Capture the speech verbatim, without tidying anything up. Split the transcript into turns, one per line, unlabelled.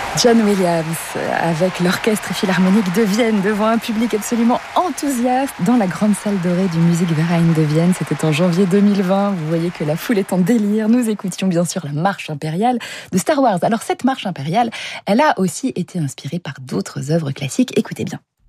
John Williams avec l'Orchestre Philharmonique de Vienne devant un public absolument enthousiaste dans la grande salle dorée du Musikverein de Vienne. C'était en janvier deux mille vingt. Vous voyez que la foule est en délire. Nous écoutions bien sûr la marche impériale de Star Wars. Alors cette marche impériale, elle a aussi été inspirée par d'autres œuvres classiques. Écoutez bien.